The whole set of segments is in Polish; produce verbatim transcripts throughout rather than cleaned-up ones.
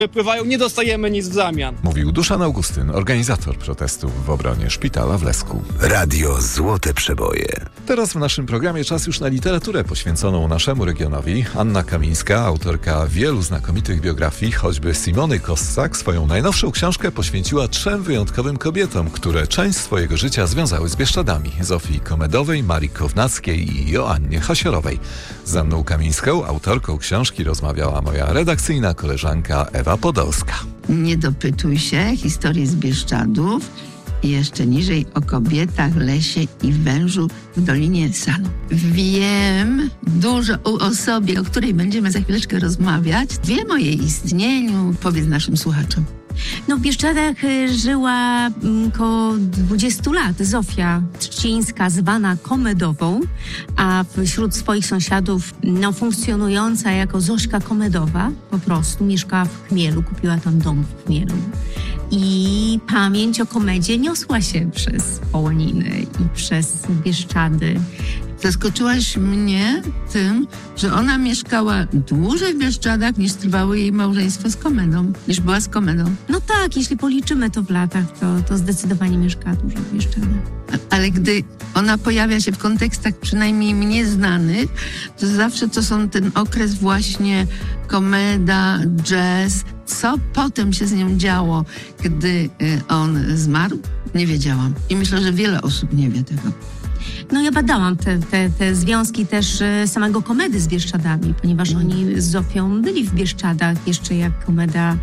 wypływają, nie dostajemy nic w zamian. Mówił Duszan Augustyn, organizator protestów w obronie szpitala w Lesku. Radio Złote Przeboje. Teraz w naszym programie czas już na literaturę poświęconą naszemu regionowi. Anna Kamińska, autorka wielu znakomitych biografii, choćby Simony Kossak, swoją najnowszą książkę poświęciła trzem wyjątkowym kobietom, które część swojego życia związały z Bieszczadami. Zofii Komedowej, Marii Kownackiej i Joannie Hasiorowej. Z Anną Kamińską, autorką książki, rozmawiała moja redakcyjna koleżanka Ewa Podolska. Nie dopytuj się, historii z Bieszczadów i jeszcze niżej o kobietach, lesie i wężu w Dolinie Sanu. Wiem dużo o osobie, o której będziemy za chwileczkę rozmawiać. Wiem o jej istnieniu. Powiedz naszym słuchaczom. No w Bieszczadach y, żyła y, koło dwudziestu lat Zofia Trzcińska, zwana Komedową, a wśród swoich sąsiadów no, funkcjonująca jako Zośka Komedowa, po prostu mieszkała w Chmielu, kupiła tam dom w Chmielu. I pamięć o Komedzie niosła się przez Połoniny i przez Bieszczady. Zaskoczyłaś mnie tym, że ona mieszkała dłużej w Bieszczadach niż trwało jej małżeństwo z Komedą, niż była z Komedą. No tak, jeśli policzymy to w latach, to, to zdecydowanie mieszkała dłużej w Bieszczadach. Ale gdy ona pojawia się w kontekstach przynajmniej mnie znanych, to zawsze to są ten okres właśnie komeda, jazz. Co potem się z nią działo, gdy on zmarł? Nie wiedziałam. I myślę, że wiele osób nie wie tego. No ja badałam te, te, te związki też samego Komedy z Bieszczadami, ponieważ oni z Zofią byli w Bieszczadach jeszcze jak Komeda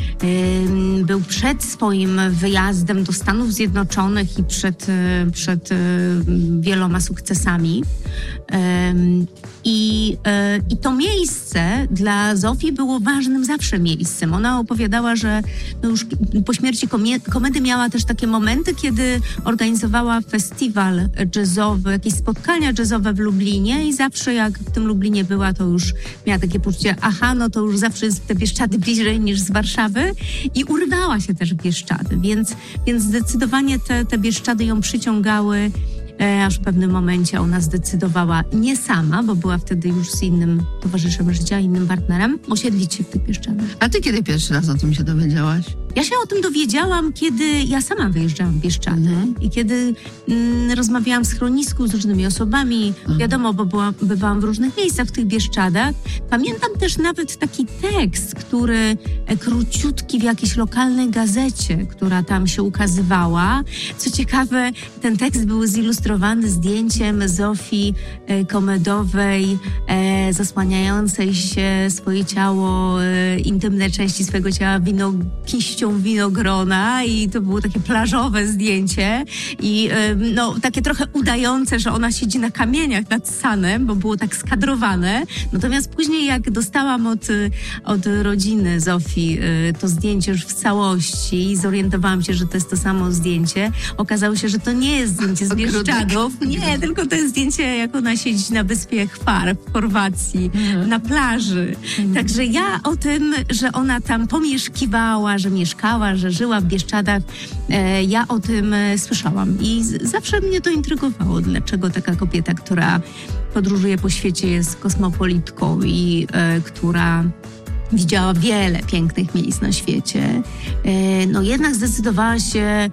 y, był przed swoim wyjazdem do Stanów Zjednoczonych i przed, y, przed y, wieloma sukcesami. Y, I, y, I to miejsce dla Zofii było ważnym zawsze miejscem. Ona opowiadała, że no już po śmierci komie- Komedy miała też takie momenty, kiedy organizowała festiwal jazzowy, jakieś spotkania jazzowe w Lublinie i zawsze jak w tym Lublinie była, to już miała takie poczucie, aha, no to już zawsze jest te Bieszczady bliżej niż z Warszawy i urwała się też w Bieszczady, więc, więc zdecydowanie te, te Bieszczady ją przyciągały. Aż w pewnym momencie ona zdecydowała nie sama, bo była wtedy już z innym towarzyszem życia, innym partnerem, osiedlić się w tych Bieszczadach. A ty kiedy pierwszy raz o tym się dowiedziałaś? Ja się o tym dowiedziałam, kiedy ja sama wyjeżdżałam w Bieszczady mm. i kiedy mm, rozmawiałam w schronisku z różnymi osobami. Mm. Wiadomo, bo byłam, bywałam w różnych miejscach w tych Bieszczadach. Pamiętam też nawet taki tekst, który e, króciutki w jakiejś lokalnej gazecie, która tam się ukazywała. Co ciekawe, ten tekst był zilustrowany zdjęciem Zofii e, Komedowej, e, zasłaniającej się swoje ciało, e, intymne części swojego ciała wino, kiścią winogrona i to było takie plażowe zdjęcie i no takie trochę udające, że ona siedzi na kamieniach nad Sanem, bo było tak skadrowane. Natomiast później jak dostałam od, od rodziny Zofii to zdjęcie już w całości i zorientowałam się, że to jest to samo zdjęcie, okazało się, że to nie jest zdjęcie z Bieszczadów. Nie, tylko to jest zdjęcie, jak ona siedzi na wyspie Hvar w Chorwacji, mhm. na plaży. Mhm. Także ja o tym, że ona tam pomieszkiwała, że mieszkała, że żyła w Bieszczadach, e, ja o tym e, słyszałam i z, zawsze mnie to intrygowało, dlaczego taka kobieta, która podróżuje po świecie, jest kosmopolitką i e, która widziała wiele pięknych miejsc na świecie, e, no jednak zdecydowała się e,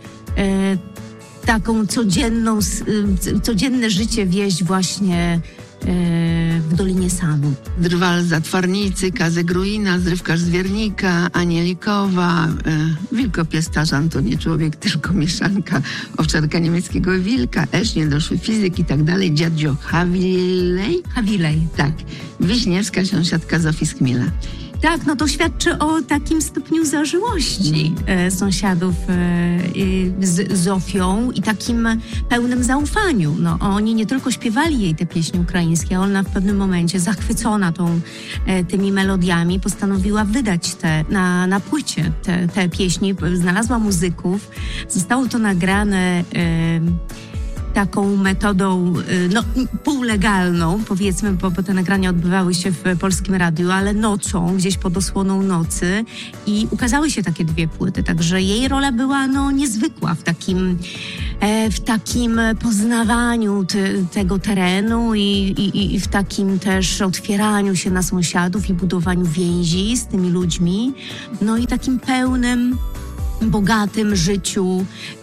taką codzienną, e, codzienne życie wieść właśnie w Dolinie Sanu. Drwal z Zatwarnicy, Kazę Gruina, Zrywkarz z Wiernika, Anielikowa, e, Wilkopiestarz Antoni Człowiek, tylko mieszanka, owczarka niemieckiego wilka, Esznie, doszły fizyk i tak dalej, dziadzio Hawilej. Hawilej. Tak. Wiśniewska, sąsiadka Zofii z Chmiela. Tak, no to świadczy o takim stopniu zażyłości e, sąsiadów e, z Zofią i takim pełnym zaufaniu. No, oni nie tylko śpiewali jej te pieśni ukraińskie, a ona w pewnym momencie, zachwycona tą, e, tymi melodiami, postanowiła wydać te, na, na płycie te, te pieśni. Znalazła muzyków, zostało to nagrane... E, taką metodą y, no, półlegalną, powiedzmy, bo, bo te nagrania odbywały się w Polskim Radiu, ale nocą, gdzieś pod osłoną nocy i ukazały się takie dwie płyty, także jej rola była no, niezwykła w takim, e, w takim poznawaniu te, tego terenu i, i, i w takim też otwieraniu się na sąsiadów i budowaniu więzi z tymi ludźmi, no i takim pełnym, bogatym życiu,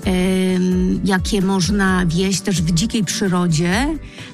em, jakie można wieść też w dzikiej przyrodzie,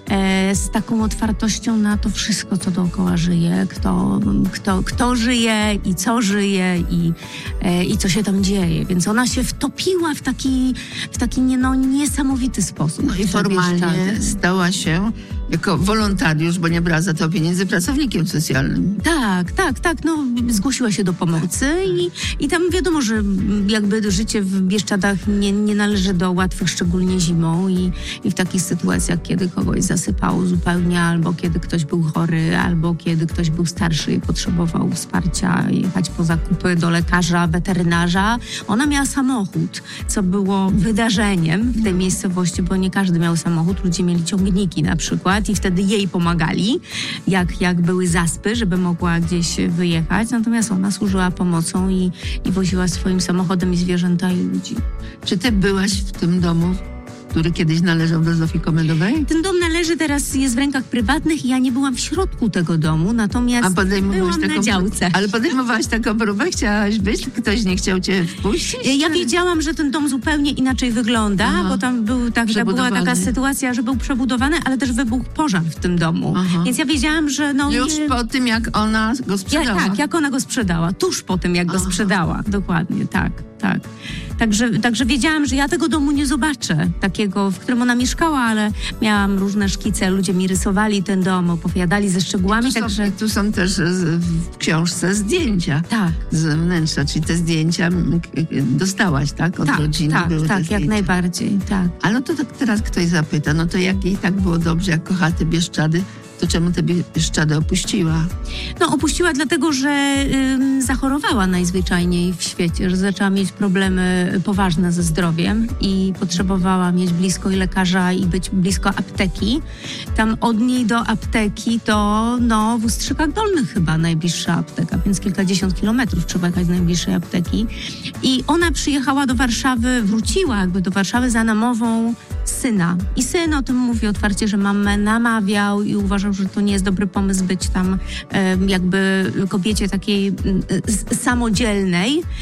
e, z taką otwartością na to wszystko, co dookoła żyje, kto, kto, kto żyje i co żyje i, e, i co się tam dzieje. Więc ona się wtopiła w taki, w taki nie, no, niesamowity sposób. No i formalnie stała się jako wolontariusz, bo nie brała za to pieniędzy, pracownikiem socjalnym. Tak, tak, tak. No, zgłosiła się do pomocy i, i tam wiadomo, że jakby życie w Bieszczadach nie, nie należy do łatwych, szczególnie zimą i, i w takich sytuacjach, kiedy kogoś zasypało zupełnie, albo kiedy ktoś był chory, albo kiedy ktoś był starszy i potrzebował wsparcia, jechać po zakupy do lekarza, weterynarza. Ona miała samochód, co było wydarzeniem w tej miejscowości, bo nie każdy miał samochód. Ludzie mieli ciągniki na przykład i wtedy jej pomagali, jak, jak były zaspy, żeby mogła gdzieś wyjechać. Natomiast ona służyła pomocą i, i woziła swoim samochodem i zwierzęta i ludzi. Czy ty byłaś w tym domu, który kiedyś należał do Zofii Komendowej? Ten dom należy teraz, jest w rękach prywatnych i ja nie byłam w środku tego domu, natomiast A podejmowałaś byłam taką na działce. Ale podejmowałaś taką próbę? Chciałaś być? Ktoś nie chciał cię wpuścić? Ja wiedziałam, że ten dom zupełnie inaczej wygląda, Aha. bo tam był tak, że była Przebudowany. taka sytuacja, że był przebudowany, ale też wybuchł pożar w tym domu. Aha. Więc ja wiedziałam, że no... Już nie... po tym, jak ona go Ja, sprzedała. tak, jak ona go sprzedała. Tuż po tym, jak go Aha. sprzedała. Dokładnie, tak, tak. Także, także wiedziałam, że ja tego domu nie zobaczę, takiego, w którym ona mieszkała, ale miałam różne szkice, ludzie mi rysowali ten dom, opowiadali ze szczegółami, Tu są, także... tu są też z, w książce zdjęcia Tak. z wnętrza, czyli te zdjęcia m, k- k- dostałaś, tak? Od Tak, rodziny tak, były te tak, jak zdjęcia. najbardziej, tak. Ale no to tak teraz ktoś zapyta, no to jak jej tak było dobrze, jak kocha te Bieszczady, to czemu te Bieszczady opuściła? No opuściła dlatego, że ym, zachorowała najzwyczajniej w świecie, że zaczęła mieć problemy poważne ze zdrowiem i potrzebowała mieć blisko i lekarza i być blisko apteki. Tam od niej do apteki to no w Ustrzykach Dolnych chyba najbliższa apteka, więc kilkadziesiąt kilometrów trzeba jechać do najbliższej apteki. I ona przyjechała do Warszawy, wróciła jakby do Warszawy za namową syna. I syn o tym mówi otwarcie, że mamę namawiał i uważał, że to nie jest dobry pomysł być tam e, jakby kobiecie takiej e, s- samodzielnej e,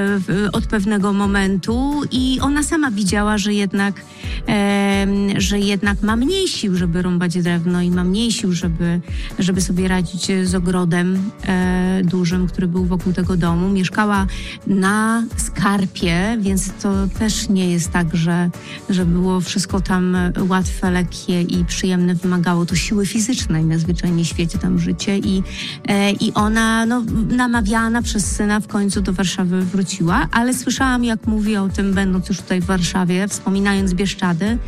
w, od pewnego momentu i ona sama widziała, że jednak, e, że jednak ma mniej sił, żeby rąbać drewno i ma mniej sił, żeby, żeby sobie radzić z ogrodem e, dużym, który był wokół tego domu. Mieszkała na skarpie, więc to też nie jest tak, że, że było wszystko tam łatwe, lekkie i przyjemne, wymagało to siły fizycznej najzwyczajniej w świecie tam życie i, e, i ona no, namawiana przez syna w końcu do Warszawy wróciła, ale słyszałam, jak mówi o tym, będąc już tutaj w Warszawie, wspominając Bieszczady,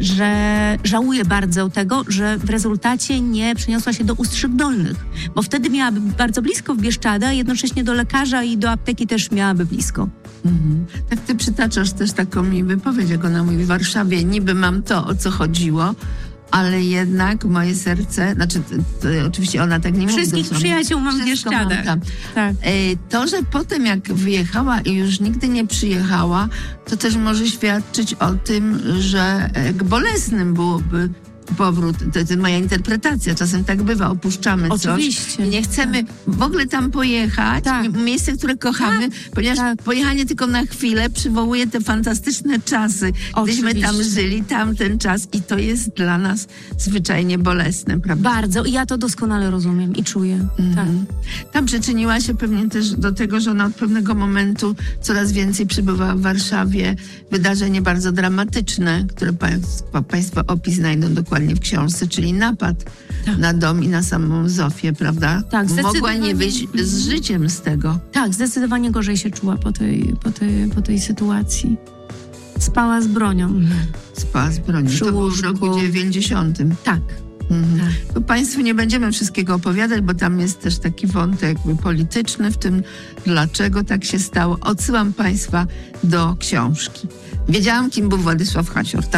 że żałuje bardzo tego, że w rezultacie nie przeniosła się do Ustrzyk Dolnych, bo wtedy miałaby bardzo blisko w Bieszczady, a jednocześnie do lekarza i do apteki też miałaby blisko. Mhm. Tak ty przytaczasz też taką mi wypowiedź, jak ona mówi, w Warszawie niby mam to, o co chodziło, ale jednak moje serce, znaczy to, to, oczywiście ona tak nie mówi. Wszystkich dosłownie. przyjaciół mam w Wszystko Bieszczadach. mam tam. Tak. E, To, że potem jak wyjechała i już nigdy nie przyjechała, to też może świadczyć o tym, że e, bolesnym byłoby powrót. To jest moja interpretacja. Czasem tak bywa, opuszczamy Oczywiście. coś i nie chcemy w ogóle tam pojechać, Tak. mi- miejsce, które kochamy, ponieważ tak. pojechanie tylko na chwilę przywołuje te fantastyczne czasy, gdyśmy tam Oczywiście. żyli, tamten czas i to jest dla nas zwyczajnie bolesne, prawda? Bardzo. I ja to doskonale rozumiem i czuję. Tak. Mhm. Tam przyczyniła się pewnie też do tego, że ona od pewnego momentu coraz więcej przybywała w Warszawie. Wydarzenie bardzo dramatyczne, które państwo, państwo opis znajdą dokładnie w książce, czyli napad Tak. na dom i na samą Zofię, prawda? Tak, Mogła zdecydowanie. nie wyjść z życiem z tego. Tak, zdecydowanie gorzej się czuła po tej, po tej, po tej sytuacji. Spała z bronią. Spała z broni. Przy To było w łóżku. roku dziewięćdziesiątym. Tak. Mhm. Tak. To Państwu nie będziemy wszystkiego opowiadać, bo tam jest też taki wątek jakby polityczny w tym, dlaczego tak się stało. Odsyłam Państwa do książki. Wiedziałam, kim był Władysław Hasior, tak?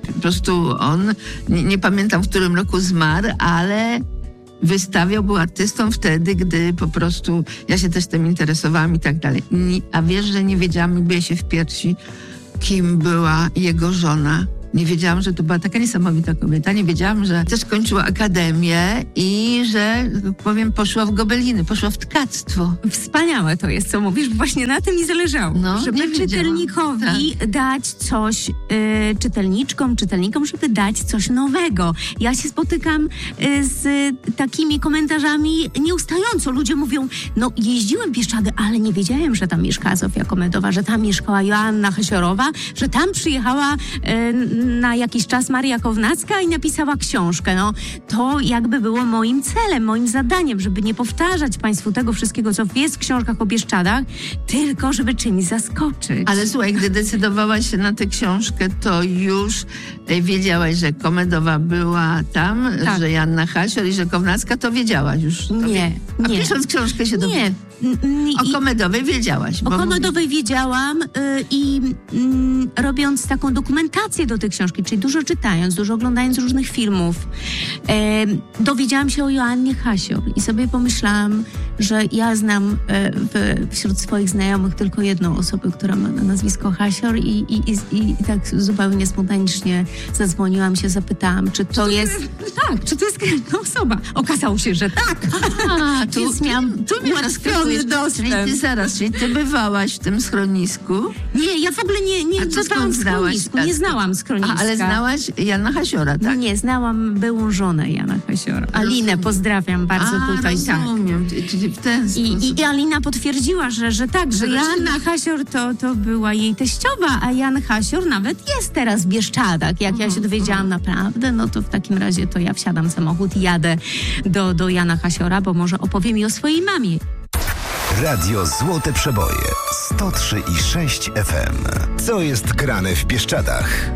Po prostu on, nie, nie pamiętam w którym roku zmarł, ale wystawiał, był artystą wtedy, gdy po prostu ja się też tym interesowałam i tak dalej. Nie, a wiesz, że nie wiedziałam, biję się w piersi, kim była jego żona. Nie wiedziałam, że to była taka niesamowita kobieta. Nie wiedziałam, że też kończyła akademię i że, tak powiem, poszła w gobeliny, poszła w tkactwo. Wspaniałe to jest, co mówisz, bo właśnie na tym mi zależało. No, żeby nie wiedziałam. czytelnikowi dać coś, y, czytelniczkom, czytelnikom, żeby dać coś nowego. Ja się spotykam y, z takimi komentarzami nieustająco. Ludzie mówią, no jeździłem Bieszczady, ale nie wiedziałem, że tam mieszkała Zofia Komedowa, że tam mieszkała Joanna Hasiorowa, że tam przyjechała y, na jakiś czas Maria Kownacka i napisała książkę. No, to jakby było moim celem, moim zadaniem, żeby nie powtarzać Państwu tego wszystkiego, co jest w książkach o Bieszczadach, tylko żeby czymś zaskoczyć. Ale słuchaj, gdy decydowałaś się na tę książkę, to już e, wiedziałaś, że Komedowa była tam, Tak. że Joanna Hasior i że Kownacka, to wiedziałaś już. To Nie, wie... A nie. pisząc książkę się dowiedziałaś. Nie. N- n- O i- Komedowej wiedziałaś. O bo Komedowej wiedziałam y, i mm, robiąc taką dokumentację do tej książki, czyli dużo czytając, dużo oglądając różnych filmów, e, dowiedziałam się o Joannie Hasior i sobie pomyślałam, że ja znam e, w, wśród swoich znajomych tylko jedną osobę, która ma na nazwisko Hasior i, i, i, i, i tak zupełnie spontanicznie zadzwoniłam się, zapytałam, czy to jest... Tak, czy to jest konkretna osoba. Okazało się, że tak. A, tu, Więc miałam tu mnie ułatwiony zaskakujesz. dostęp. Czyli ty zaraz, czyli ty bywałaś w tym schronisku, Nie, ja w ogóle nie, nie A to bywałam skąd w znałaś? schronisku, nie znałam a, schroniska. ale znałaś Jana Hasiora, tak? Nie, znałam byłą żonę Jana Hasiora. Alinę Rozumiem. pozdrawiam bardzo A, tutaj. Tak. rozumiem, czyli w ten sposób. I, i, I Alina potwierdziła, że, że tak, że Zresztą- Joanna Hasior to, to była jej teściowa, a Jan Hasior nawet jest teraz w Bieszczadach. Jak ja się dowiedziałam naprawdę, no to w takim razie to ja wsiadam w samochód i jadę do, do Jana Hasiora, bo może opowie mi o swojej mamie. Radio Złote Przeboje sto trzy i sześć F M. Co jest grane w Bieszczadach?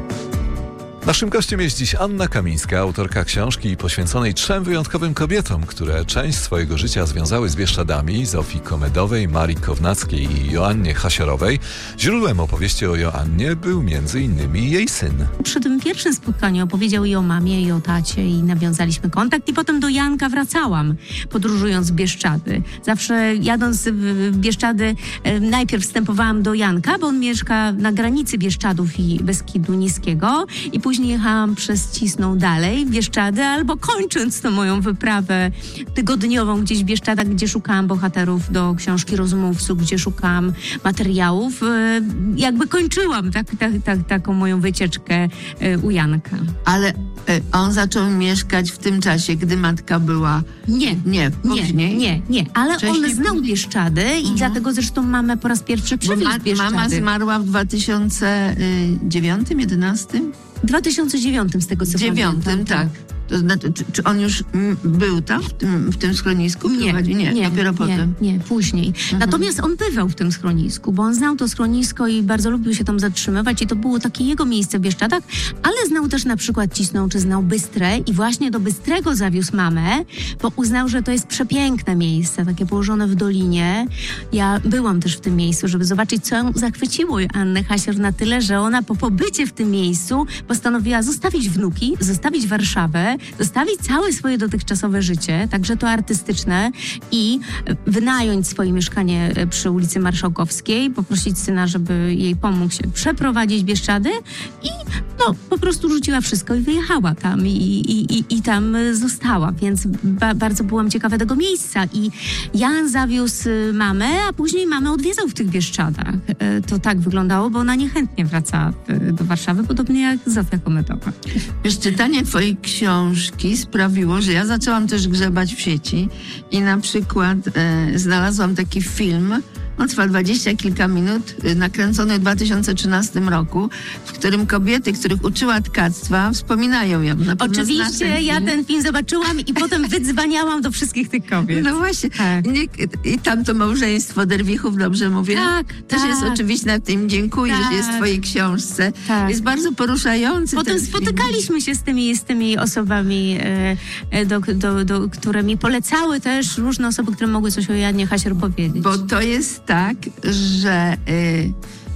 Naszym gościem jest dziś Anna Kamińska, autorka książki poświęconej trzem wyjątkowym kobietom, które część swojego życia związały z Bieszczadami: Zofii Komedowej, Marii Kownackiej i Joannie Hasiorowej. Źródłem opowieści o Joannie był między innymi jej syn. Przy tym pierwszym spotkaniu opowiedział i o mamie, i o tacie i nawiązaliśmy kontakt i potem do Janka wracałam, podróżując w Bieszczady. Zawsze jadąc w Bieszczady e, najpierw wstępowałam do Janka, bo on mieszka na granicy Bieszczadów i Beskidu Niskiego i później jechałam przez Cisną dalej w Bieszczady, albo kończąc tą moją wyprawę tygodniową gdzieś w Bieszczadach, gdzie szukałam bohaterów do książki Rozmówców, gdzie szukałam materiałów, e, jakby kończyłam tak, tak, tak, taką moją wycieczkę e, u Janka. Ale e, on zaczął mieszkać w tym czasie, gdy matka była... Nie, Nie, później? nie, nie, nie, ale Wcześniej on znał później? Bieszczady i dlatego zresztą mamę po raz pierwszy Bo przywiózł ma, w Bieszczady. mama zmarła w dwa tysiące dziewiątym, jedenastym? W dwa tysiące dziewiątym z tego co dziewiątym, pamiętam. tak. To znaczy, czy, czy on już mm, był tam, w tym, w tym schronisku? Nie, Prowadzi? nie, nie, dopiero nie, potem. Nie, później. Mhm. Natomiast on bywał w tym schronisku, bo on znał to schronisko i bardzo lubił się tam zatrzymywać i to było takie jego miejsce w Bieszczadach, ale znał też na przykład Cisną, czy znał Bystrę i właśnie do Bystrego zawiózł mamę, bo uznał, że to jest przepiękne miejsce, takie położone w dolinie. Ja byłam też w tym miejscu, żeby zobaczyć, co ją zachwyciło Annę Hasior na tyle, że ona po pobycie w tym miejscu postanowiła zostawić wnuki, zostawić Warszawę, zostawić całe swoje dotychczasowe życie, także to artystyczne, i wynająć swoje mieszkanie przy ulicy Marszałkowskiej, poprosić syna, żeby jej pomógł się przeprowadzić w Bieszczady i no, po prostu rzuciła wszystko i wyjechała tam i, i, i, i tam została, więc ba, bardzo byłam ciekawa tego miejsca i Jan zawiózł mamę, a później mamę odwiedzał w tych Bieszczadach. To tak wyglądało, bo ona niechętnie wracała do Warszawy, podobnie jak Zofia Komedowa. Wiesz, czytanie twojej książki sprawiło, że ja zaczęłam też grzebać w sieci i na przykład e, znalazłam taki film, on trwa dwadzieścia kilka minut, e, nakręcony w dwa tysiące trzynastym roku, w którym kobiety, których uczyła tkactwa, wspominają ją. Na pewno znasz Oczywiście, ten ja film. ten film zobaczyłam i potem wydzwaniałam do wszystkich tych kobiet. No właśnie. Tak. Nie, I tam to małżeństwo Derwichów, dobrze mówię? Tak, Też tak. jest oczywiście, na tym dziękuję, Tak. że jest w twojej książce. Tak. Jest bardzo poruszający Potem ten film. spotykaliśmy się z tymi, z tymi osobami, e, e, do, do, do, które mi polecały też różne osoby, które mogły coś o Janie Hasior powiedzieć. Bo to jest tak, że y,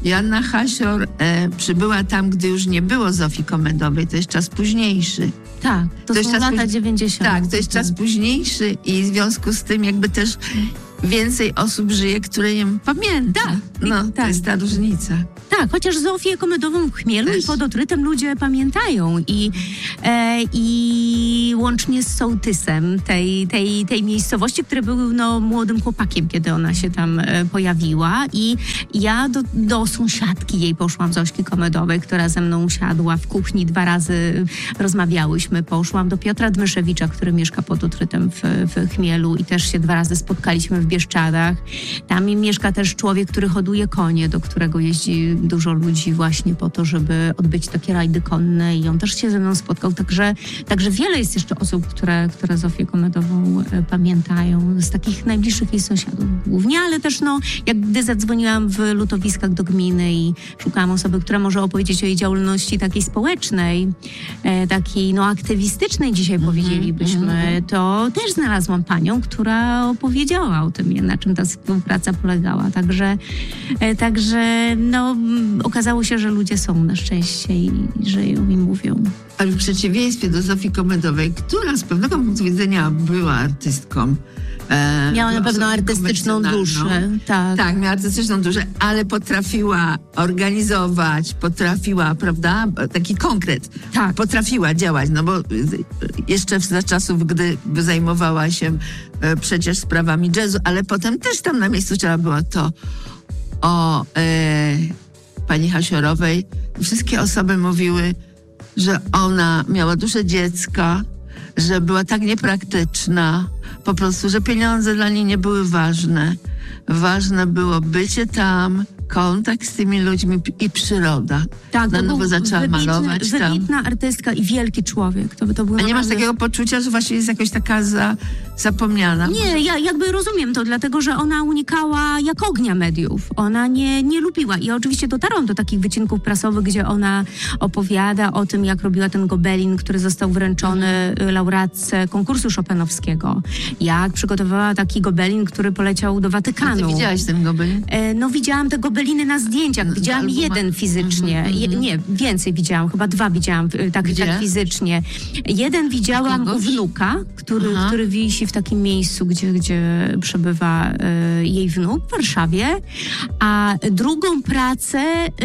Joanna Hasior e, przybyła tam, gdy już nie było Zofii Komendowej, to jest czas późniejszy. Tak, to, To jest są czas lata póź- dziewięćdziesiąte. Tak, to jest czas późniejszy i w związku z tym jakby też więcej osób żyje, które ją pamięta. Tak, No, to tak. jest ta różnica. Tak, chociaż Zofię Komedową w Chmielu Też. i pod Otrytem ludzie pamiętają i, e, i łącznie z sołtysem tej, tej, tej miejscowości, który był no, młodym chłopakiem, kiedy ona się tam e, pojawiła i ja do, do sąsiadki jej poszłam, Zośki Komedowej, która ze mną usiadła w kuchni, dwa razy rozmawiałyśmy, poszłam do Piotra Dmyszewicza, który mieszka pod Otrytem w, w Chmielu i też się dwa razy spotkaliśmy w Bieszczadach. Tam mieszka też człowiek, który hoduje konie, do którego jeździ dużo ludzi właśnie po to, żeby odbyć takie rajdy konne i on też się ze mną spotkał. Także, także wiele jest jeszcze osób, które, które Zofię Komedową e, pamiętają z takich najbliższych jej sąsiadów głównie, ale też no, jak gdy zadzwoniłam w lutowiskach do gminy i szukałam osoby, która może opowiedzieć o jej działalności takiej społecznej, e, takiej no aktywistycznej dzisiaj powiedzielibyśmy, to też znalazłam panią, która opowiedziała o tym, na czym ta współpraca polegała. Także, e, także no, m, okazało się, że ludzie są na szczęście i żyją i mówią. Ale w przeciwieństwie do Zofii Komendowej, która z pewnego punktu widzenia była artystką. E, Miała na była pewno osobą artystyczną konwencjonalną. duszę. Tak. Tak, miała artystyczną duszę, ale potrafiła organizować, potrafiła, prawda, taki konkret. Tak. Potrafiła działać, no bo y, jeszcze za czasów, gdy zajmowała się e, przecież sprawami jazzu, ale potem też tam na miejscu trzeba było to o e, pani Hasiorowej. Wszystkie osoby mówiły, że ona miała duszę dziecka, że była tak niepraktyczna, po prostu, że pieniądze dla niej nie były ważne. Ważne było bycie tam, kontakt z tymi ludźmi i przyroda. Tak, Na to nowo był zaczęła wybitny, malować tam. wybitna artystka i wielki człowiek. To, to był A nie masz naprawdę- takiego poczucia, że właśnie jest jakoś taka za, zapomniana? Nie, ja jakby rozumiem to, dlatego że ona unikała jak ognia mediów. Ona nie, nie lubiła. I oczywiście dotarłam do takich wycinków prasowych, gdzie ona opowiada o tym, jak robiła ten gobelin, który został wręczony y, laureatce konkursu chopinowskiego. Jak przygotowała taki gobelin, który poleciał do A ty Watykanu. widziałaś ten gobelin? E, No widziałam te gobeliny na zdjęciach. Na Widziałam albumach. jeden fizycznie. Mhm, Je, mhm. nie, więcej widziałam. Chyba dwa widziałam y, tak, Gdzie? tak fizycznie. Jeden widziałam u Kogoś? wnuka, który, Aha. który wisi w takim miejscu, gdzie, gdzie przebywa y, jej wnuk w Warszawie. A drugą pracę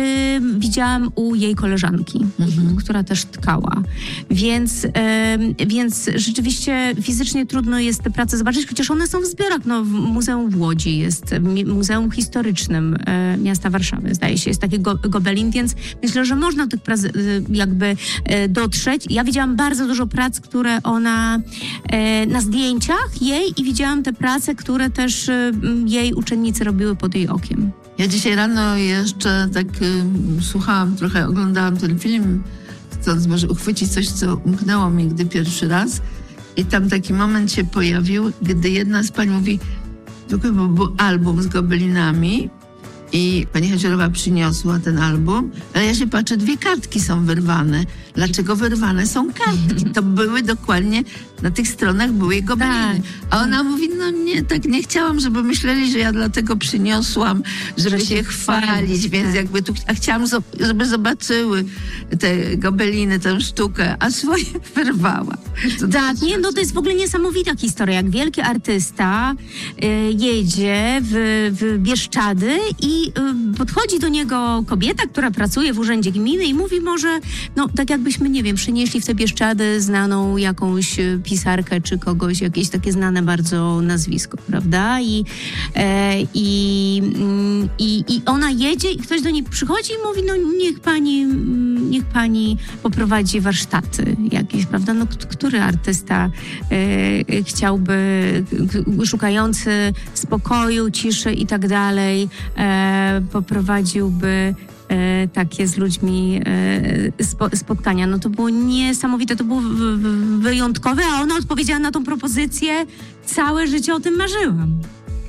y, widziałam u jej koleżanki, Mhm. która też tkała. Więc, y, więc rzeczywiście fizycznie trudno jest te prace zobaczyć, chociaż one są w zbiorach. No, w Muzeum w Łodzi jest, mi- Muzeum Historycznym e, miasta Warszawy, zdaje się, jest taki go, gobelin, więc myślę, że można do tych prac e, jakby e, dotrzeć. Ja widziałam bardzo dużo prac, które ona e, na zdjęciach jej i widziałam te prace, które też e, m, jej uczennice robiły pod jej okiem. Ja dzisiaj rano jeszcze tak y, słuchałam trochę, oglądałam ten film, chcąc może uchwycić coś, co umknęło mi, gdy pierwszy raz. I tam taki moment się pojawił, gdy jedna z pań mówi, tylko był, był album z gobelinami i pani Hasiorowa przyniosła ten album, ale ja się patrzę, dwie kartki są wyrwane. Dlaczego wyrwane są kartki? To były dokładnie, na tych stronach były gobeliny. A ona mówi, no nie, tak nie chciałam, żeby myśleli, że ja dlatego przyniosłam, żeby Że się się chwalić, chwalić, więc tak. jakby tu, a chciałam, zo- żeby zobaczyły te gobeliny, tę sztukę, a swoje wyrwała. To Tak, nie, no to jest w ogóle niesamowita historia, jak wielki artysta y, jedzie w, w Bieszczady i y, podchodzi do niego kobieta, która pracuje w urzędzie gminy i mówi może, no tak jakbyśmy, nie wiem, przynieśli w te Bieszczady znaną jakąś y, pisarkę czy kogoś, jakieś takie znane bardzo nazwisko, prawda? I, e, i, mm, i, i ona jedzie i ktoś do niej przychodzi i mówi, no niech pani, mm, niech pani poprowadzi warsztaty jakieś, prawda? No, k- który artysta e, chciałby, k- szukający spokoju, ciszy i tak dalej, e, poprowadziłby e, takie z ludźmi e, spo, spotkania. No to było niesamowite, to było w, w, wyjątkowe, a ona odpowiedziała na tą propozycję, całe życie o tym marzyłam.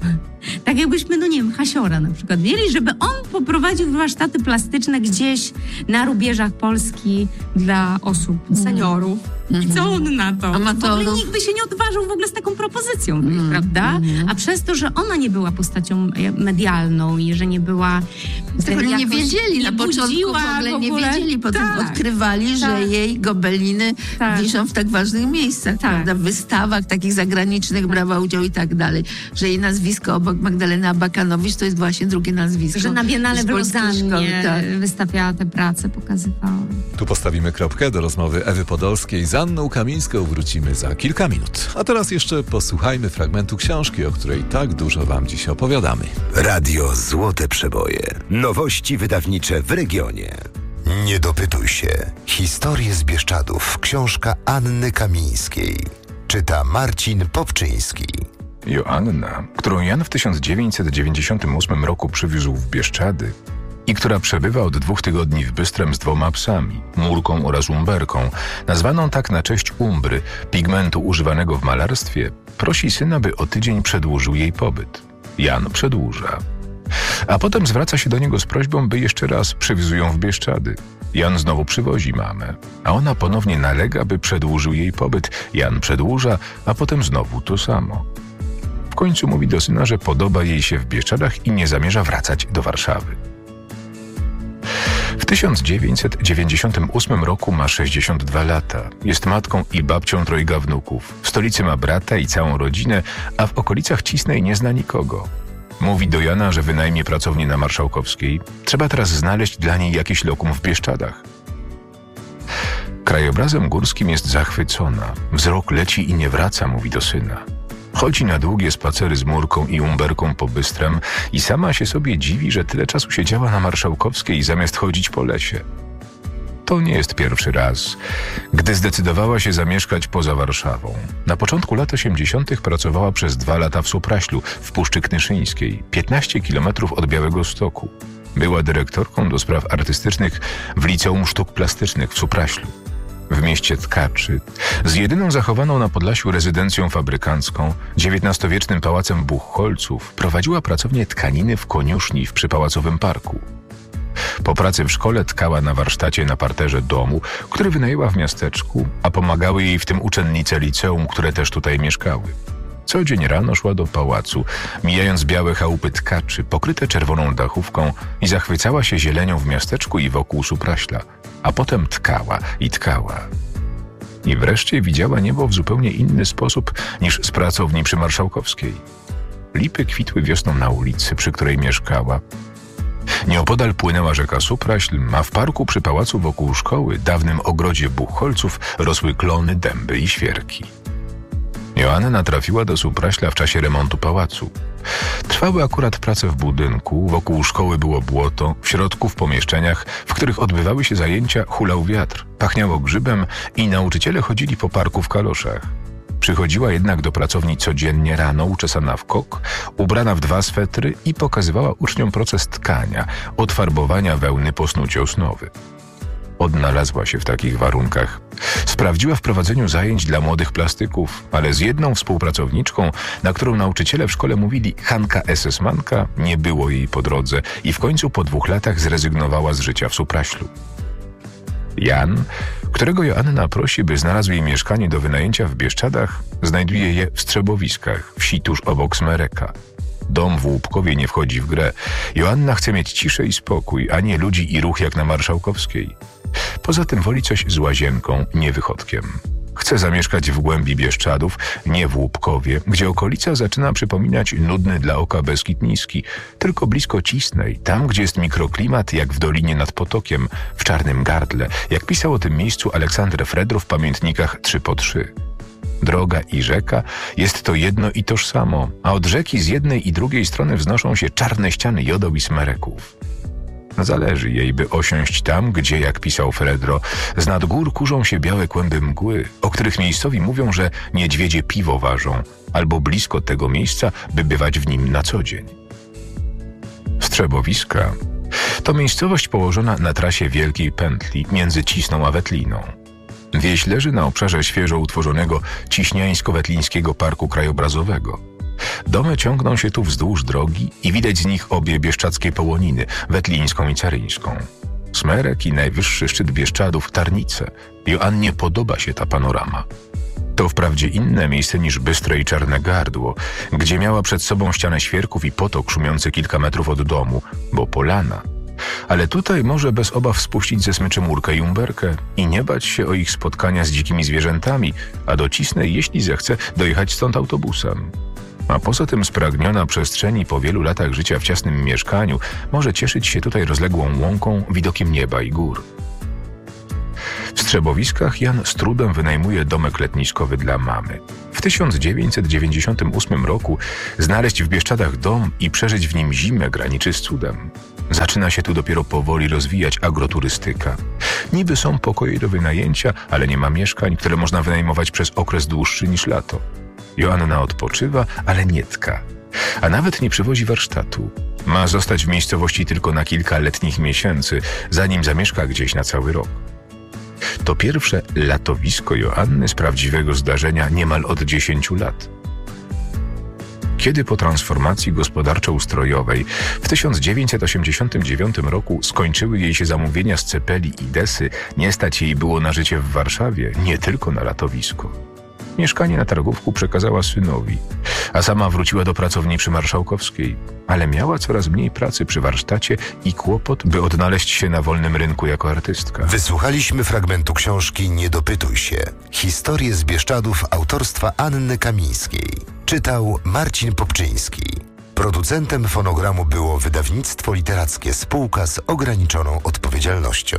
Tak jakbyśmy, no nie wiem, Hasiora na przykład mieli, żeby on poprowadził warsztaty plastyczne gdzieś na rubieżach Polski dla osób, seniorów. I co on na to? Amatorów. W ogóle nikt by się nie odważył w ogóle z taką propozycją, mm. prawda? Mm. A przez to, że ona nie była postacią medialną i że nie była... Tego nie jakoś wiedzieli nie na początku, w budziła ogóle, w ogóle. nie wiedzieli, potem Tak. odkrywali, że Tak. jej gobeliny Tak. wiszą w tak ważnych miejscach, Tak. prawda? W wystawach takich zagranicznych brała udział i tak dalej. Że jej nazwisko obok Magdaleny Abakanowicz to jest właśnie drugie nazwisko. Że na Biennale z w polskiej szkoły, Lozannie tak. wystawiała te prace, pokazywała. Tu postawimy kropkę. Do rozmowy Ewy Podolskiej z Anną Kamińską wrócimy za kilka minut. A teraz jeszcze posłuchajmy fragmentu książki, o której tak dużo wam dziś opowiadamy. Radio Złote Przeboje. Nowości wydawnicze w regionie. Nie dopytuj się. Historie z Bieszczadów. Książka Anny Kamińskiej. Czyta Marcin Popczyński. Joanna, którą Jan w tysiąc dziewięćset dziewięćdziesiątym ósmym roku przywiózł w Bieszczady i która przebywa od dwóch tygodni w Bystrem z dwoma psami, Murką oraz Umberką, nazwaną tak na cześć umbry, pigmentu używanego w malarstwie, prosi syna, by o tydzień przedłużył jej pobyt. Jan przedłuża. A potem zwraca się do niego z prośbą, by jeszcze raz przywiózł ją w Bieszczady. Jan znowu przywozi mamę, a ona ponownie nalega, by przedłużył jej pobyt. Jan przedłuża, a potem znowu to samo. W końcu mówi do syna, że podoba jej się w Bieszczadach i nie zamierza wracać do Warszawy. W tysiąc dziewięćset dziewięćdziesiątym ósmym roku ma sześćdziesiąt dwa lata. Jest matką i babcią trojga wnuków. W stolicy ma brata i całą rodzinę, a w okolicach Cisnej nie zna nikogo. Mówi do Jana, że wynajmie pracownię na Marszałkowskiej. Trzeba teraz znaleźć dla niej jakieś lokum w Bieszczadach. Krajobrazem górskim jest zachwycona. Wzrok leci i nie wraca, mówi do syna. Chodzi na długie spacery z Murką i Umberką po Bystrem i sama się sobie dziwi, że tyle czasu siedziała na Marszałkowskiej zamiast chodzić po lesie. To nie jest pierwszy raz, gdy zdecydowała się zamieszkać poza Warszawą. Na początku lat osiemdziesiątych pracowała przez dwa lata w Supraślu, w Puszczy Knyszyńskiej, piętnaście kilometrów od Białegostoku. Była dyrektorką do spraw artystycznych w Liceum Sztuk Plastycznych w Supraślu. W mieście Tkaczy, z jedyną zachowaną na Podlasiu rezydencją fabrykancką, dziewiętnastowiecznym pałacem Buchholców, prowadziła pracownię tkaniny w koniuszni w Przypałacowym Parku. Po pracy w szkole tkała na warsztacie na parterze domu, który wynajęła w miasteczku, a pomagały jej w tym uczennice liceum, które też tutaj mieszkały. Co dzień rano szła do pałacu, mijając białe chałupy Tkaczy, pokryte czerwoną dachówką i zachwycała się zielenią w miasteczku i wokół Supraśla, a potem tkała i tkała. I wreszcie widziała niebo w zupełnie inny sposób niż z pracowni przy Marszałkowskiej. Lipy kwitły wiosną na ulicy, przy której mieszkała. Nieopodal płynęła rzeka Supraśl, a w parku przy pałacu wokół szkoły, dawnym ogrodzie Buchholców, rosły klony, dęby i świerki. Joanna trafiła do Supraśla w czasie remontu pałacu. Trwały akurat prace w budynku, wokół szkoły było błoto, w środku w pomieszczeniach, w których odbywały się zajęcia, hulał wiatr, pachniało grzybem i nauczyciele chodzili po parku w kaloszach. Przychodziła jednak do pracowni codziennie rano, uczesana w kok, ubrana w dwa swetry i pokazywała uczniom proces tkania, od farbowania wełny po snucie osnowy. Odnalazła się w takich warunkach. Sprawdziła w prowadzeniu zajęć dla młodych plastyków, ale z jedną współpracowniczką, na którą nauczyciele w szkole mówili Hanka es es manka, nie było jej po drodze i w końcu po dwóch latach zrezygnowała z życia w Supraślu. Jan, którego Joanna prosi, by znalazł jej mieszkanie do wynajęcia w Bieszczadach, znajduje je w Strzebowiskach, wsi tuż obok Smereka. Dom w Łupkowie nie wchodzi w grę. Joanna chce mieć ciszę i spokój, a nie ludzi i ruch jak na Marszałkowskiej. Poza tym woli coś z łazienką, nie wychodkiem. Chce zamieszkać w głębi Bieszczadów, nie w Łupkowie, gdzie okolica zaczyna przypominać nudny dla oka Beskid Niski, tylko blisko Cisnej, tam gdzie jest mikroklimat jak w Dolinie nad Potokiem, w Czarnym Gardle, jak pisał o tym miejscu Aleksander Fredro w pamiętnikach trzy po trzy. Droga i rzeka jest to jedno i tożsamo, a od rzeki z jednej i drugiej strony wznoszą się czarne ściany jodoł i smereków. Zależy jej, by osiąść tam, gdzie, jak pisał Fredro, z nad gór kurzą się białe kłęby mgły, o których miejscowi mówią, że niedźwiedzie piwo ważą, albo blisko tego miejsca, by bywać w nim na co dzień. Strzebowiska to miejscowość położona na trasie Wielkiej Pętli między Cisną a Wetliną. Wieś leży na obszarze świeżo utworzonego Ciśniańsko-Wetlińskiego Parku Krajobrazowego. Domy ciągną się tu wzdłuż drogi i widać z nich obie bieszczadzkie połoniny, wetlińską i caryńską. Smerek i najwyższy szczyt Bieszczadów Tarnice. Joannie podoba się ta panorama. To wprawdzie inne miejsce niż Bystre i Czarne Gardło, gdzie miała przed sobą ścianę świerków i potok szumiący kilka metrów od domu, bo polana. Ale tutaj może bez obaw spuścić ze smyczy Murkę i Umberkę i nie bać się o ich spotkania z dzikimi zwierzętami, a docisnę, jeśli zechce, dojechać stąd autobusem. A poza tym spragniona przestrzeni po wielu latach życia w ciasnym mieszkaniu może cieszyć się tutaj rozległą łąką, widokiem nieba i gór. W Strzebowiskach Jan z trudem wynajmuje domek letniskowy dla mamy. W tysiąc dziewięćset dziewięćdziesiątym ósmym roku znaleźć w Bieszczadach dom i przeżyć w nim zimę graniczy z cudem. Zaczyna się tu dopiero powoli rozwijać agroturystyka. Niby są pokoje do wynajęcia, ale nie ma mieszkań, które można wynajmować przez okres dłuższy niż lato. Joanna odpoczywa, ale nie tka. A nawet nie przywozi warsztatu. Ma zostać w miejscowości tylko na kilka letnich miesięcy, zanim zamieszka gdzieś na cały rok. To pierwsze latowisko Joanny z prawdziwego zdarzenia niemal od dziesięciu lat. Kiedy po transformacji gospodarczo-ustrojowej w tysiąc dziewięćset osiemdziesiątym dziewiątym roku skończyły jej się zamówienia z Cepeli i Desy, nie stać jej było na życie w Warszawie, nie tylko na latowisko. Mieszkanie na Targówku przekazała synowi, a sama wróciła do pracowni przy Marszałkowskiej, ale miała coraz mniej pracy przy warsztacie i kłopot, by odnaleźć się na wolnym rynku jako artystka. Wysłuchaliśmy fragmentu książki Nie dopytuj się. Historie z Bieszczadów autorstwa Anny Kamińskiej. Czytał Marcin Popczyński. Producentem fonogramu było wydawnictwo literackie Spółka z ograniczoną odpowiedzialnością.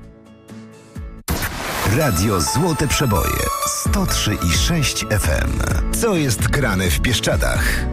Radio Złote Przeboje sto trzy i sześć F M. Co jest grane w Bieszczadach?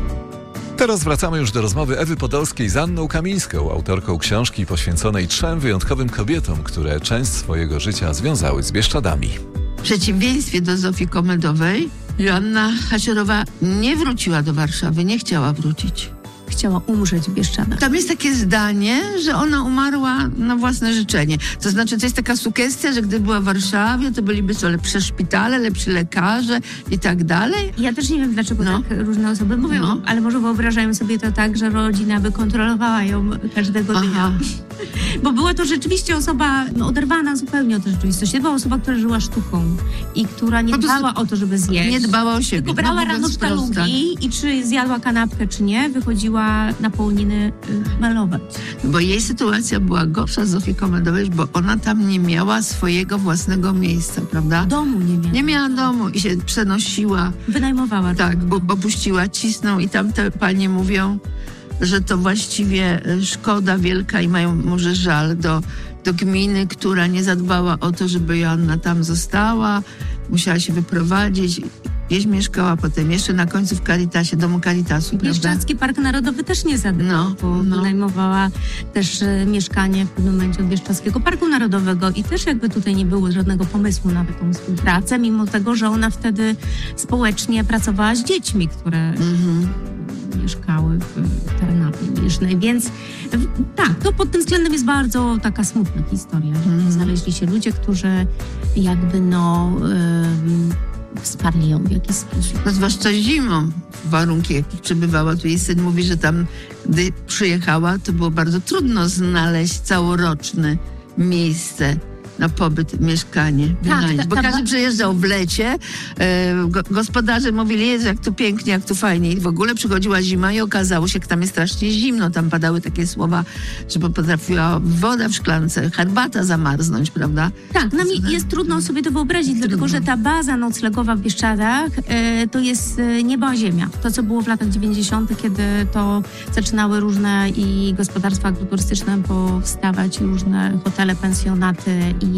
Teraz wracamy już do rozmowy Ewy Podolskiej z Anną Kamińską, autorką książki poświęconej trzem wyjątkowym kobietom, które część swojego życia związały z Bieszczadami. W przeciwieństwie do Zofii Komedowej, Joanna Hacierowa nie wróciła do Warszawy, nie chciała wrócić. Chciała umrzeć w Bieszczadach. Tam jest takie zdanie, że ona umarła na własne życzenie. To znaczy, to jest taka sugestia, że gdy była w Warszawie, to byliby co lepsze szpitale, lepsi lekarze i tak dalej. Ja też nie wiem, dlaczego No. tak różne osoby mówią, No. ale może wyobrażają sobie to tak, że rodzina by kontrolowała ją każdego dnia. Aha. Bo była to rzeczywiście osoba no, oderwana zupełnie od rzeczywistości. To była osoba, która żyła sztuką i która nie Po prostu dbała o to, żeby zjeść. Nie dbała o siebie. Tylko brała No, rano mówiąc sztalugi prosto. i czy zjadła kanapkę, czy nie, wychodziła na połoniny y, malować. Bo jej sytuacja była gorsza z Zofii Komedowej, bo ona tam nie miała swojego własnego miejsca, prawda? Domu nie miała. Nie miała domu i się przenosiła. Wynajmowała. Tak, bo, bo puściła, cisną i tam te panie mówią, że to właściwie e, szkoda wielka i mają może żal do, do gminy, która nie zadbała o to, żeby Joanna tam została. Musiała się wyprowadzić. Gdzieś mieszkała potem, jeszcze na końcu w Caritasie, domu Caritasu, prawda? Bieszczadzki Park Narodowy też nie zadbał, No, bo no. wynajmowała też e, mieszkanie w pewnym momencie od Bieszczadzkiego Parku Narodowego i też jakby tutaj nie było żadnego pomysłu na taką współpracę, mimo tego, że ona wtedy społecznie pracowała z dziećmi, które Mhm. mieszkały w Tarnawie Mierznej, więc w, tak, to pod tym względem jest bardzo taka smutna historia, że Mhm. znaleźli się ludzie, którzy jakby no ym, wsparli ją w jakiś sposób. No, zwłaszcza zimą, warunki, jakich przebywała. Tu jej syn mówi, że tam, gdy przyjechała, to było bardzo trudno znaleźć całoroczne miejsce na pobyt, mieszkanie, wynająć. ta- Bo ta- każdy przyjeżdżał w lecie, e, go, gospodarze mówili, Jezu, jak tu pięknie, jak tu fajnie. I w ogóle przychodziła zima i okazało się, jak tam jest strasznie zimno. Tam padały takie słowa, że potrafiła woda w szklance, herbata zamarznąć, prawda? Tak, nami jest trudno sobie to wyobrazić, dlatego Trudno. że ta baza noclegowa w Bieszczadach e, to jest e, niebo a ziemia. To, co było w latach dziewięćdziesiątych, kiedy to zaczynały różne i gospodarstwa agroturystyczne powstawać, różne hotele, pensjonaty i,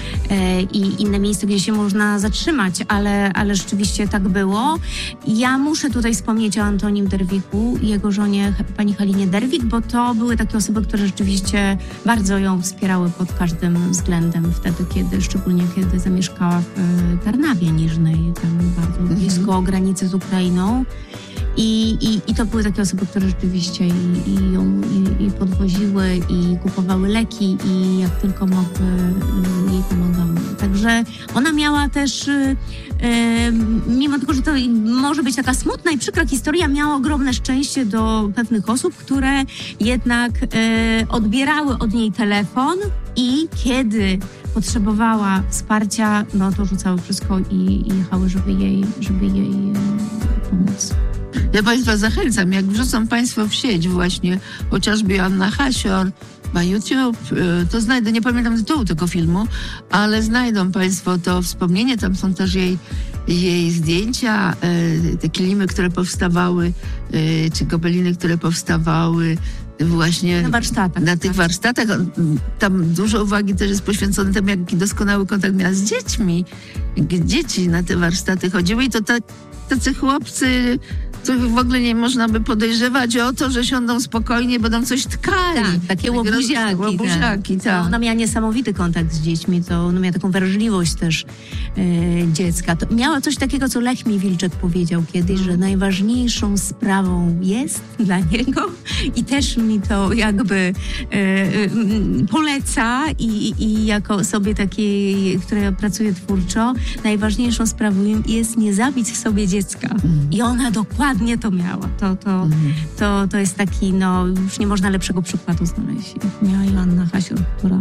e, i inne miejsca, gdzie się można zatrzymać, ale, ale rzeczywiście tak było. Ja muszę tutaj wspomnieć o Antonim Derwiku i jego żonie, pani Halinie Derwik, bo to były takie osoby, które rzeczywiście bardzo ją wspierały pod każdym względem wtedy, kiedy, szczególnie kiedy zamieszkała w e, Tarnawie Niżnej, tam bardzo blisko granicy z Ukrainą. I, i, i to były takie osoby, które rzeczywiście i, i ją i, i podwoziły, i kupowały leki, i jak tylko mogły, y, jej pomagały. Także ona miała też, y, y, mimo tego, że to może być taka smutna i przykra historia, miała ogromne szczęście do pewnych osób, które jednak y, odbierały od niej telefon i kiedy potrzebowała wsparcia, no to rzucały wszystko i, i jechały, żeby jej, żeby jej y, pomóc. Ja Państwa zachęcam, jak wrzucą Państwo w sieć właśnie chociażby Joanna Hasior na YouTube, to znajdę, nie pamiętam tytułu tego filmu, ale znajdą Państwo to wspomnienie, tam są też jej, jej zdjęcia, te kilimy, które powstawały, czy gobeliny, które powstawały właśnie na warsztatach. Na tych warsztatach. Tam dużo uwagi też jest poświęcone temu, jaki doskonały kontakt miała z dziećmi. Jak dzieci na te warsztaty chodziły i to ta, tacy chłopcy, których w ogóle nie można by podejrzewać o to, że siądą spokojnie, będą coś tkali. Tak, takie łobuziaki. Łobuziaki, tak. tak. Ona miała niesamowity kontakt z dziećmi, to ona miała taką wrażliwość też e, dziecka. To miała coś takiego, co Lech Wilczek powiedział kiedyś, że najważniejszą sprawą jest dla niego i też mi to jakby e, e, poleca i, i jako osobie takiej, która pracuje twórczo, najważniejszą sprawą jest nie zabić sobie dziecka. Mm. I ona dokładnie to miała. To, to, mm. to, to jest taki, no już nie można lepszego przykładu znaleźć. Miała Joanna Hasior, która,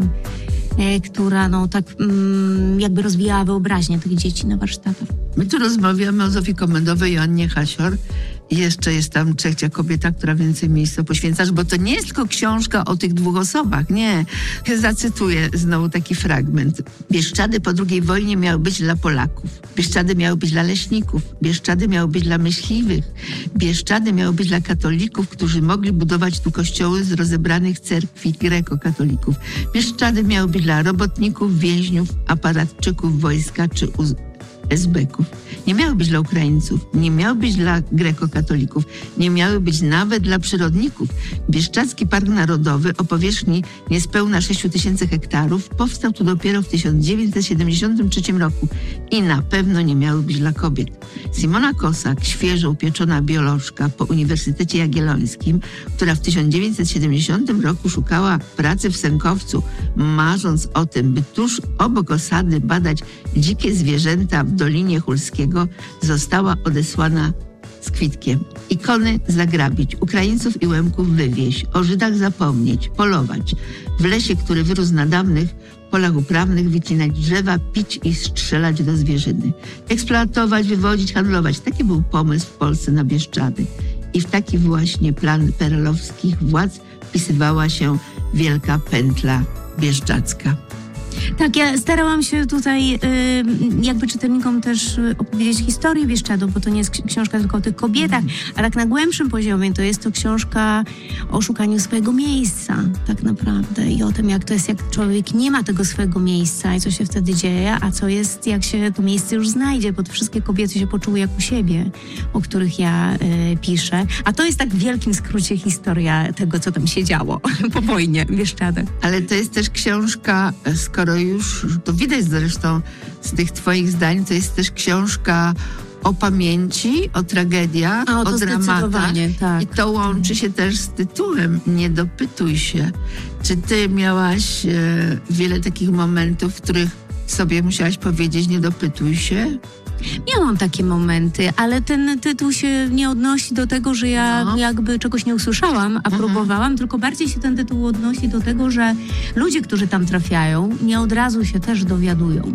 e, która no tak mm, jakby rozwijała wyobraźnię tych dzieci na warsztatach. My tu rozmawiamy o Zofii Komendowej, Joannie Hasior. I jeszcze jest tam trzecia kobieta, która więcej miejsca poświęcasz, bo to nie jest tylko książka o tych dwóch osobach, nie. Zacytuję znowu taki fragment. Bieszczady po drugiej wojnie miały być dla Polaków. Bieszczady miały być dla leśników. Bieszczady miały być dla myśliwych. Bieszczady miały być dla katolików, którzy mogli budować tu kościoły z rozebranych cerkwi grekokatolików. Bieszczady miały być dla robotników, więźniów, aparatczyków wojska czy uz- esbeków. Nie miały być dla Ukraińców, nie miały być dla grekokatolików, nie miały być nawet dla przyrodników. Bieszczadzki Park Narodowy o powierzchni niespełna sześć tysięcy hektarów powstał tu dopiero w tysiąc dziewięćset siedemdziesiątym trzecim roku i na pewno nie miały być dla kobiet. Simona Kossak, świeżo upieczona biolożka po Uniwersytecie Jagiellońskim, która w tysiąc dziewięćset siedemdziesiątym roku szukała pracy w Sękowcu, marząc o tym, by tuż obok osady badać dzikie zwierzęta w Dolinie Hulskiego, została odesłana z kwitkiem. Ikony zagrabić, Ukraińców i Łemków wywieźć, o Żydach zapomnieć, polować. W lesie, który wyrósł na dawnych polach uprawnych, wycinać drzewa, pić i strzelać do zwierzyny. Eksploatować, wywozić, handlować. Taki był pomysł w Polsce na Bieszczady. I w taki właśnie plan perelowskich władz wpisywała się wielka pętla bieszczadzka. Tak, ja starałam się tutaj y, jakby czytelnikom też opowiedzieć historię Bieszczadów, bo to nie jest książka tylko o tych kobietach, a tak na głębszym poziomie to jest to książka o szukaniu swojego miejsca tak naprawdę i o tym, jak to jest, jak człowiek nie ma tego swojego miejsca i co się wtedy dzieje, a co jest, jak się to miejsce już znajdzie, bo wszystkie kobiety się poczuły jak u siebie, o których ja y, piszę. A to jest tak w wielkim skrócie historia tego, co tam się działo po wojnie w Bieszczadach. Ale to jest też książka, skoro już, to widać zresztą z tych twoich zdań, to jest też książka o pamięci, o tragediach, A, o dramatach. Tak. I to łączy się też z tytułem Nie dopytuj się. Czy ty miałaś e, wiele takich momentów, w których sobie musiałaś powiedzieć nie dopytuj się? Miałam takie momenty, ale ten tytuł się nie odnosi do tego, że ja no. jakby czegoś nie usłyszałam, a mhm. próbowałam, tylko bardziej się ten tytuł odnosi do tego, że ludzie, którzy tam trafiają, nie od razu się też dowiadują.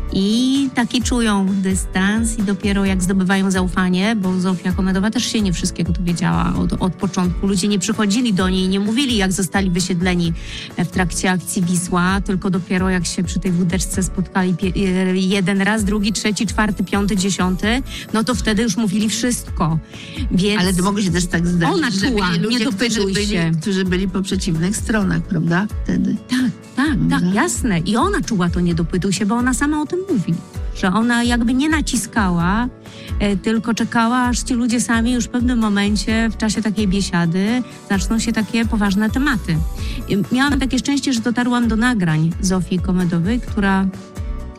I taki czują dystans i dopiero jak zdobywają zaufanie, bo Zofia Komendowa też się nie wszystkiego dowiedziała od, od początku. Ludzie nie przychodzili do niej, nie mówili, jak zostali wysiedleni w trakcie akcji Wisła, tylko dopiero jak się przy tej wódeczce spotkali pie- jeden raz, drugi, trzeci, czwarty, piąty, dziesiąty, no to wtedy już mówili wszystko. Więc ale to mogło się też tak zdarzyć, ona że czuła, byli ludzie, nie dopytuj którzy byli, się. którzy byli po przeciwnych stronach, prawda? Wtedy. Tak, tak, tak, jasne. I ona czuła to nie dopytuj się, bo ona sama o tym mówi. Że ona jakby nie naciskała, e, tylko czekała, aż ci ludzie sami już w pewnym momencie, w czasie takiej biesiady, zaczną się takie poważne tematy. I miałam takie szczęście, że dotarłam do nagrań Zofii Komendowej, która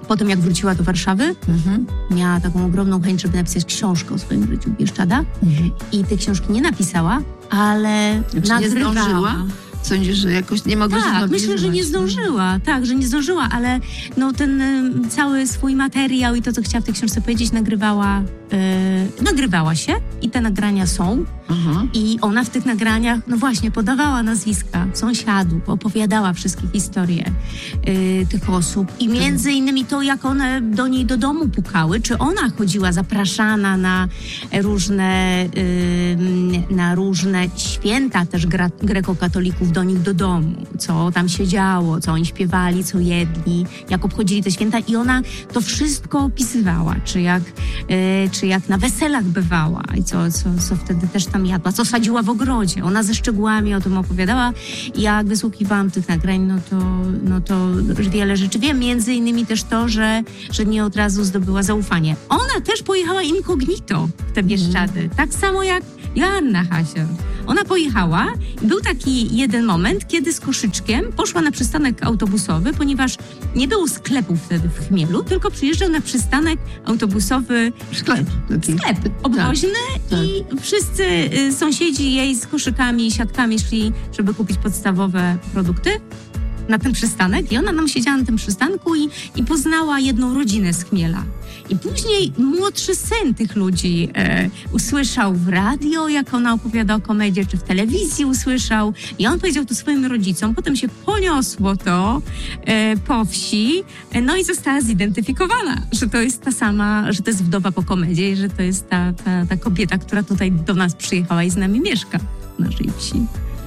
Potem jak wróciła do Warszawy, Mhm. miała taką ogromną chęć, żeby napisać książkę o swoim życiu w Bieszczadach. Mhm. I tej książki nie napisała, ale Znaczy nie nagrywała. zdążyła? Sądzisz, że jakoś nie mogła się Tak, myślę, że zmobilizować? nie zdążyła, tak, że nie zdążyła, ale no ten y, cały swój materiał i to, co chciała w tej książce powiedzieć, nagrywała, y, nagrywała się i te nagrania są. Aha. I ona w tych nagraniach, no właśnie, podawała nazwiska sąsiadów, opowiadała wszystkie historie y, tych osób. I między innymi to, jak one do niej do domu pukały, czy ona chodziła zapraszana na różne, y, na różne święta też gra, grekokatolików do nich do domu, co tam się działo, co oni śpiewali, co jedli, jak obchodzili te święta. I ona to wszystko opisywała, czy jak, y, czy jak na weselach bywała i co, co, co wtedy też tam jadła, co sadziła w ogrodzie. Ona ze szczegółami o tym opowiadała. I jak wysłuchiwałam tych nagrań, no to, no to wiele rzeczy wiem. Między innymi też to, że, że nie od razu zdobyła zaufanie. Ona też pojechała incognito w te Bieszczady. Mm. Tak samo jak Joanna Hasior. Ona pojechała i był taki jeden moment, kiedy z koszyczkiem poszła na przystanek autobusowy, ponieważ nie było sklepów wtedy w Chmielu, tylko przyjeżdżał na przystanek autobusowy Sklep. Taki. sklep obwoźny tak. i wszyscy y, sąsiedzi jej z koszykami i siatkami szli, żeby kupić podstawowe produkty na ten przystanek. I ona nam siedziała na tym przystanku i, i poznała jedną rodzinę z Chmiela. I później młodszy syn tych ludzi e, usłyszał w radio, jak ona opowiada o komedzie, czy w telewizji usłyszał. I on powiedział to swoim rodzicom. Potem się poniosło to e, po wsi, e, no i została zidentyfikowana, że to jest ta sama, że to jest wdowa po komedzie i że to jest ta, ta, ta kobieta, która tutaj do nas przyjechała i z nami mieszka w naszej wsi.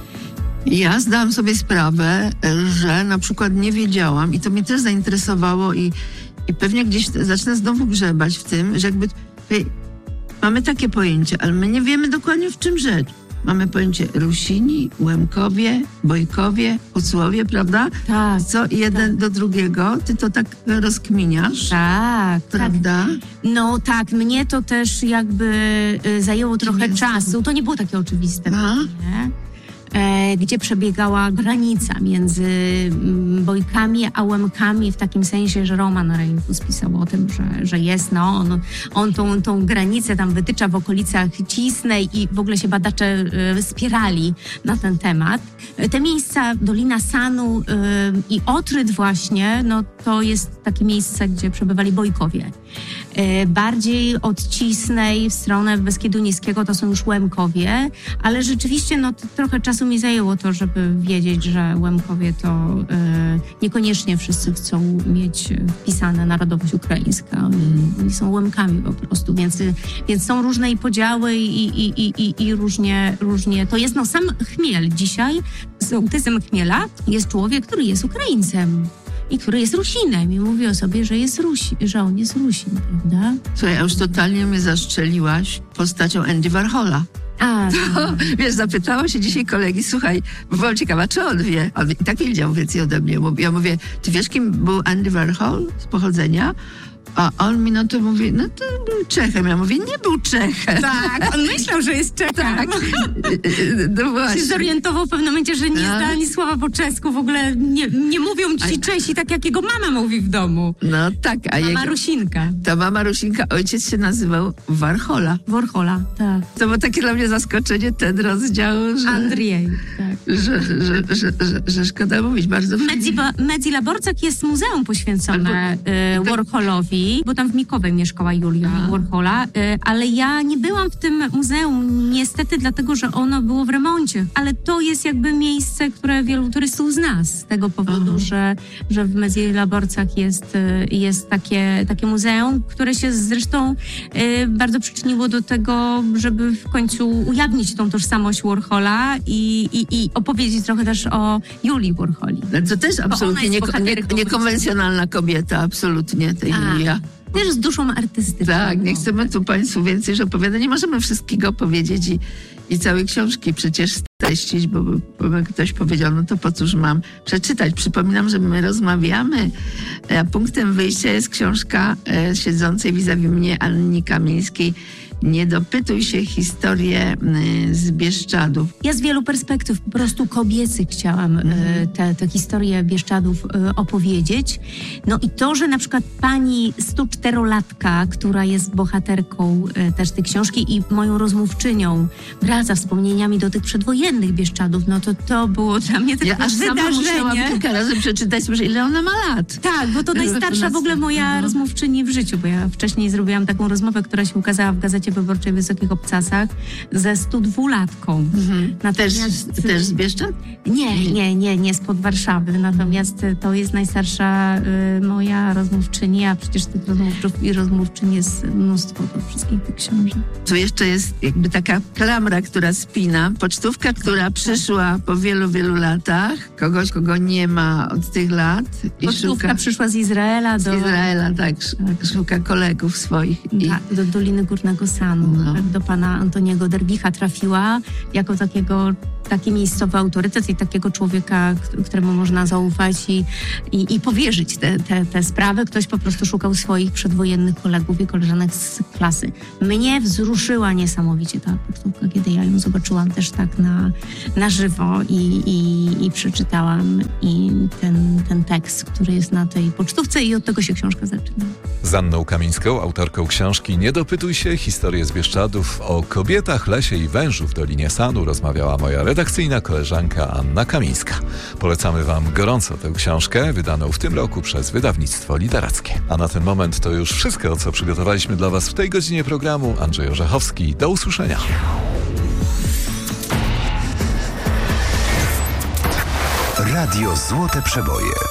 Ja zdałam sobie sprawę, że na przykład nie wiedziałam i to mnie też zainteresowało i, i pewnie gdzieś zacznę znowu grzebać w tym, że jakby hej, mamy takie pojęcie, ale my nie wiemy dokładnie w czym rzecz. Mamy pojęcie Rusini, Łemkowie, Bojkowie, Hucłowie, prawda? Tak. Co jeden do drugiego, ty to tak rozkminiasz, Tak, tak. prawda? No tak, mnie to też jakby y, zajęło trochę jest- czasu. To nie było takie oczywiste. A? Nie? E, gdzie przebiegała granica między mm, Bojkami a Łemkami w takim sensie, że Roman Rejfus pisał o tym, że, że jest, no, on, on tą, tą granicę tam wytycza w okolicach Cisnej i w ogóle się badacze e, spierali na ten temat. E, te miejsca, Dolina Sanu e, i Otryd właśnie, no to jest takie miejsce, gdzie przebywali Bojkowie. E, bardziej od Cisnej w stronę Beskidu Niskiego to są już Łemkowie, ale rzeczywiście no, to trochę czasu mi zajęło to, żeby wiedzieć, że Łemkowie to e, niekoniecznie wszyscy chcą mieć wpisane narodowość ukraińska. Oni są Łemkami po prostu, więc, więc są różne i podziały i, i, i, i, i różnie, różnie. To jest no sam Chmiel dzisiaj, sołtysem Chmiela jest człowiek, który jest Ukraińcem. I który jest Rusinem i mówi o sobie, że jest Rusi, że on jest Rusin, prawda? Słuchaj, ja już totalnie mnie zastrzeliłaś postacią Andy Warhola. A, To, wiesz, zapytała się dzisiaj kolegi, słuchaj, bo byłam ciekawa, czy on wie. On i tak wiedział więcej ode mnie. Ja mówię, ty wiesz, kim był Andy Warhol z pochodzenia? A on mi no to mówi, no to był Czechem. Ja mówię, nie był Czechem. tak, on myślał, że jest Czechem. Tak. No Się właśnie. zorientował w pewnym momencie, że nie Tak. zna ani słowa po czesku. W ogóle nie, nie mówią ci Czesi tak, jak jego mama mówi w domu. No tak, a Mama jego, Rusinka. ta mama Rusinka, ojciec się nazywał Warhola. Warhola, tak. To było takie dla mnie zaskoczenie, ten rozdział, że, Andrzej, tak. że, że, że, że, że, że szkoda mówić. Bardzo Medzi, Medzi Laborcak jest muzeum poświęcone Albo- y, Warholowi, bo tam w Mikowej mieszkała Julia A. Warhola, y, ale ja nie byłam w tym muzeum niestety dlatego, że ono było w remoncie, ale to jest jakby miejsce, które wielu turystów zna z tego powodu, Aha. że, że w Medzi Laborcak jest, y, jest takie, takie muzeum, które się zresztą y, bardzo przyczyniło do tego, żeby w końcu ujawnić tą tożsamość Warhola i, i, i opowiedzieć trochę też o Julii Warholi. To też absolutnie jest nie, bohaterką. nie, niekonwencjonalna kobieta, absolutnie, tej Tak. Julia. Też z duszą artystyczną. Tak, nie chcemy tu Państwu więcej już opowiadać. Nie możemy wszystkiego powiedzieć i, i całej książki przecież streścić, bo, bo by ktoś powiedział, no to po cóż mam przeczytać. Przypominam, że my rozmawiamy, a punktem wyjścia jest książka e, siedzącej vis-a-vis mnie Anny Kamińskiej Nie dopytuj się, historię y, z Bieszczadów. Ja z wielu perspektyw po prostu kobiecych chciałam Mhm. e, te, te historie Bieszczadów e, opowiedzieć. No i to, że na przykład pani sto czterolatka, która jest bohaterką e, też tej książki i moją rozmówczynią, wraca wspomnieniami do tych przedwojennych Bieszczadów, no to to było dla mnie takie Ja aż sama musiałam wydarzenie. kilka razy przeczytać, proszę, ile ona ma lat. Tak, bo to najstarsza w ogóle moja Mhm. rozmówczyni w życiu, bo ja wcześniej zrobiłam taką rozmowę, która się ukazała w Gazecie Wyborczej w Wysokich Obcasach ze sto dwulatką. Mhm. Też, Natomiast- też z Bieszczad? Nie, nie, nie, nie spod Warszawy. Natomiast y, to jest najstarsza y, moja rozmówczyni, a przecież tych rozmówców i rozmówczyń jest mnóstwo do wszystkich tych książek. Tu jeszcze jest jakby taka klamra, która spina. Pocztówka, która przyszła po wielu, wielu latach. Kogoś, kogo nie ma od tych lat. I Pocztówka szuka przyszła z Izraela do, z Izraela, tak. sz- Szuka kolegów swoich. I tak, do Doliny Górnego Sanu. No. Tak, do pana Antoniego Derbicha trafiła jako takiego taki miejscowy autorytet i takiego człowieka, k- któremu można zaufać i, i, i powierzyć te, te, te sprawy. Ktoś po prostu szukał swoich przedwojennych kolegów i koleżanek z klasy. Mnie wzruszyła niesamowicie ta pocztówka, kiedy ja ją zobaczyłam też tak na, na żywo i, i, i przeczytałam i ten, ten tekst, który jest na tej pocztówce i od tego się książka zaczyna. Z Anną Kamińską, autorką książki Nie dopytuj się, historie z Bieszczadów, o kobietach, lesie i wężu w Dolinie Sanu rozmawiała moja redakcyjna koleżanka Anna Kamińska. Polecamy Wam gorąco tę książkę, wydaną w tym roku przez wydawnictwo literackie. A na ten moment to już wszystko, co przygotowaliśmy dla Was w tej godzinie programu. Andrzej Orzechowski, do usłyszenia. Radio Złote Przeboje.